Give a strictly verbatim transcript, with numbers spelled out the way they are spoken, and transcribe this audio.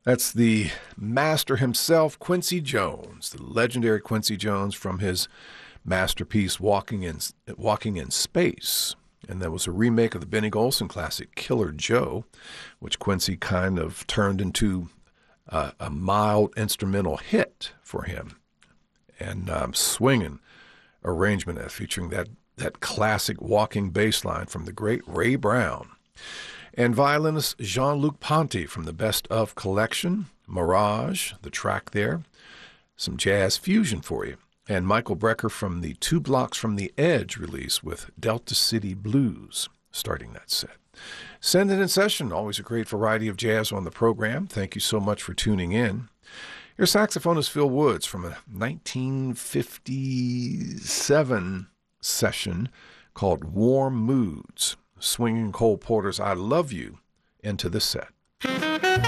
That's the master himself, Quincy Jones, the legendary Quincy Jones from his masterpiece Walking in Walking in Space. And that was a remake of the Benny Golson classic Killer Joe, which Quincy kind of turned into uh, a mild instrumental hit for him. And um, swinging arrangement featuring that, that classic walking bass line from the great Ray Brown. And violinist Jean-Luc Ponty from the Best Of collection, Mirage, the track there. Some jazz fusion for you. And Michael Brecker from the Two Blocks from the Edge release with Delta City Blues, starting that set. Send it in session, always a great variety of jazz on the program. Thank you so much for tuning in. Your saxophonist Phil Woods from a nineteen fifty-seven session called Warm Moods, swinging Cole Porter's I Love You into the set.